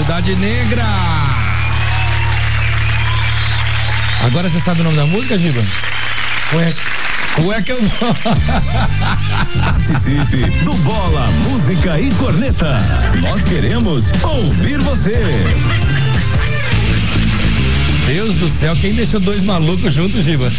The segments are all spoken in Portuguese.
Cidade Negra. Agora você sabe o nome da música, Giba? Cueca eu vou. Participe do Bola, Música e Corneta. Nós queremos ouvir você. Deus do céu, quem deixou dois malucos juntos, Giba?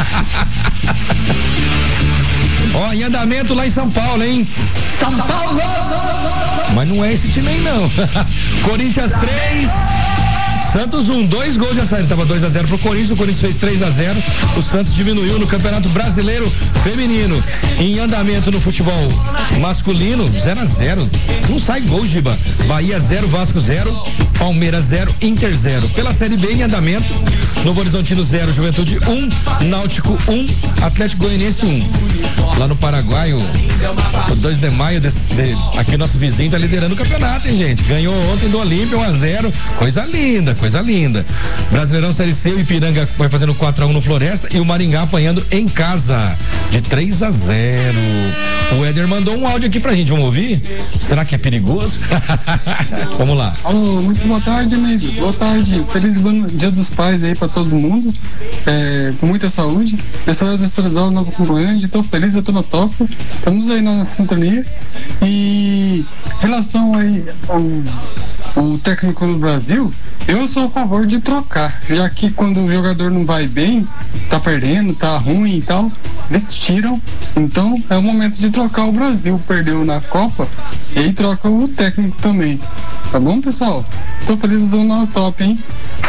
Ó, em andamento lá em São Paulo, hein? São Paulo! Mas não é esse time aí, não. Corinthians 3, Santos 1, 2 gols já saíram, tava 2-0 pro Corinthians, o Corinthians fez 3-0, o Santos diminuiu no Campeonato Brasileiro Feminino. Em andamento no futebol masculino, 0-0, não sai gol, Giba. Bahia 0, Vasco 0, Palmeiras 0, Inter 0. Pela Série B em andamento, Novo Horizontino 0, Juventude 1, Náutico 1, Atlético Goianiense 1. Lá no Paraguai, o 2 de maio, aqui nosso vizinho tá liderando o campeonato, hein, gente? Ganhou ontem do Olímpia 1-0, coisa linda, coisa linda. Brasileirão Série C, o Ipiranga vai fazendo 4-1 no Floresta e o Maringá apanhando em casa de 3-0. O Éder mandou um áudio aqui pra gente, vamos ouvir? Será que é perigoso? Vamos lá. Alô, muito boa tarde, amigos. Boa tarde. Feliz Dia dos Pais aí pra todo mundo. Com muita saúde. Pessoal da Estrasal Nova Concluente, tô feliz, eu tô no top. Estamos aí na sintonia. E em relação aí ao técnico do Brasil, eu sou a favor de trocar, já que quando o jogador não vai bem, tá perdendo, tá ruim e tal, eles tiram. Então é o momento de trocar. O Brasil perdeu na Copa e aí troca o técnico também. Tá bom, pessoal? Tô feliz do no top, hein?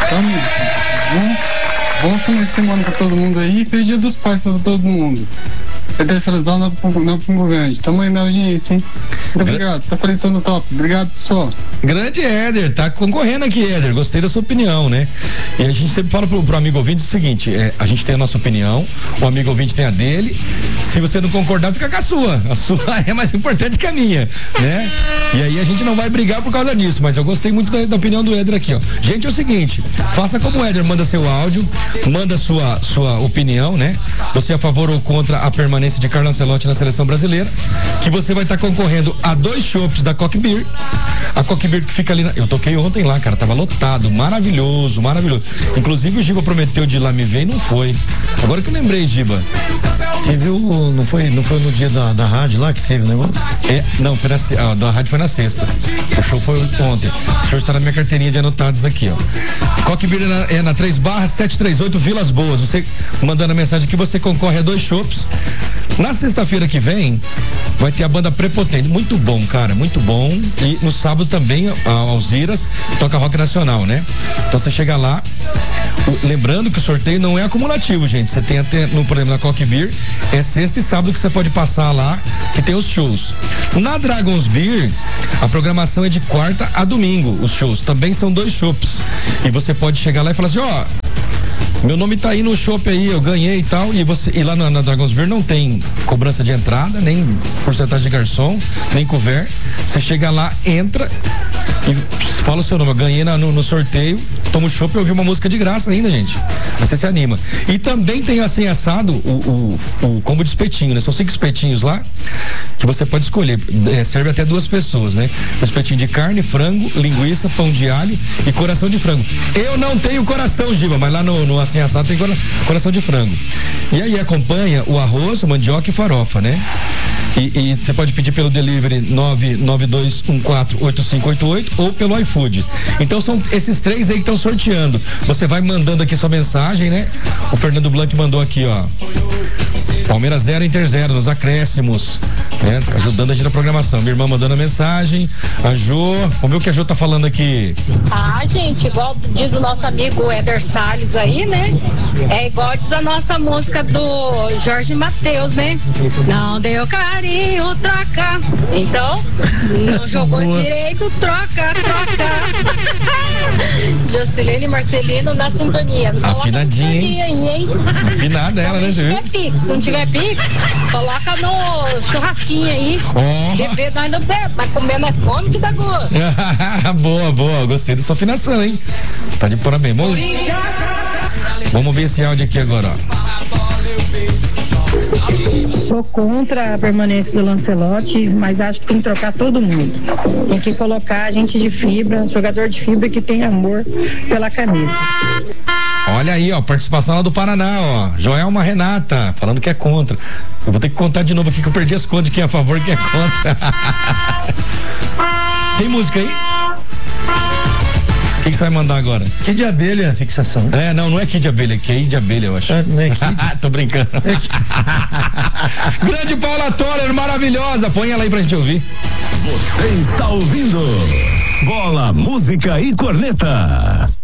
Tá, bom final de semana pra todo mundo aí. Feliz Dia dos Pais pra todo mundo. É dessas dá na Pingo Grande. Tamo aí na audiência, hein? Muito obrigado. Tá feliz no top. Obrigado, pessoal. Grande Éder, tá concorrendo aqui, Éder. Gostei da sua opinião, né? E a gente sempre fala pro amigo ouvinte o seguinte: a gente tem a nossa opinião, o amigo ouvinte tem a dele. Se você não concordar, fica com a sua. A sua é mais importante que a minha, né? E aí a gente não vai brigar por causa disso, mas eu gostei muito da opinião do Éder aqui, ó. Gente, é o seguinte: faça como o Éder, manda seu áudio, manda sua opinião, né? Você é a favor ou contra a permanência de Carlo Ancelotti na seleção brasileira, que você vai estar concorrendo a 2 chopps da Coque Beer. A Coque Beer que fica ali eu toquei ontem lá, cara, tava lotado, maravilhoso. Inclusive o Giba prometeu de ir lá me ver e não foi. Agora que eu lembrei, Giba. Teve não foi no dia da rádio lá que teve o negócio? Não, foi da rádio foi na sexta. O show foi ontem. O show está na minha carteirinha de anotados aqui, ó. Coque Beer é na 3/738 Vilas Boas. Você mandando a mensagem que você concorre a 2 chopps. Na sexta-feira que vem vai ter a banda Prepotente, muito bom, cara, muito bom. E no sábado também a Alziras toca rock nacional, né? Então você chega lá, lembrando que o sorteio não é acumulativo, gente. Você tem até no programa da Coque Beer, é sexta e sábado que você pode passar lá, que tem os shows. Na Dragons Beer, a programação é de quarta a domingo, os shows. Também são 2 chopps. E você pode chegar lá e falar assim, ó, meu nome tá aí no shopping aí, eu ganhei e tal, e lá na Dragons Beer não tem cobrança de entrada, nem porcentagem de garçom, nem couvert. Você chega lá, entra e fala o seu nome, eu ganhei no sorteio, toma o chopp e ouvi uma música de graça ainda, gente. Aí você se anima. E também tem assim assado o combo de espetinho, né? São 5 espetinhos lá que você pode escolher. Serve até 2 pessoas, né? Um espetinho de carne, frango, linguiça, pão de alho e coração de frango. Eu não tenho coração, Giba, mas lá no assim assado tem coração de frango. E aí acompanha o arroz, mandioca e farofa, né? E você pode pedir pelo delivery 992148588 ou pelo iFood. Então são esses 3 aí que estão sorteando. Você vai mandando aqui sua mensagem, né? O Fernando Blanc mandou aqui, ó. Palmeiras 0, Inter 0 nos acréscimos, né? Ajudando a gente na programação. Minha irmã mandando a mensagem. A Jô, vamos ver o que a Jô tá falando aqui. Gente, igual diz o nosso amigo Éder Salles aí, né? É igual diz a nossa música do Jorge Mateus, né? Não deu carinho, troca. Então, não jogou direito, troca. Jocilene e Marcelino na sintonia. Afinadinha, aí, hein? Afinada ela, né, Jô? Se não tiver pix, coloca no churrasquinho aí. Beber nós não bebe, mas comer nós come que dá gosto. Boa, gostei da sua afinação, hein? Tá de parabéns. Vamos ver esse áudio aqui agora, ó. Sou contra a permanência do Lancelotti, mas acho que tem que trocar todo mundo. Tem que colocar gente de fibra, jogador de fibra que tem amor pela camisa. Olha aí, ó, participação lá do Paraná, ó. Joelma Renata, falando que é contra. Eu vou ter que contar de novo aqui que eu perdi as contas de quem é a favor e quem é contra. Tem música aí? O que você vai mandar agora? Kid de abelha, fixação. Não é Kid de abelha, é Kid de abelha, eu acho. Não é Kid? Tô brincando. Grande Paula Toller, maravilhosa. Põe ela aí pra gente ouvir. Você está ouvindo Bola, Música e Corneta.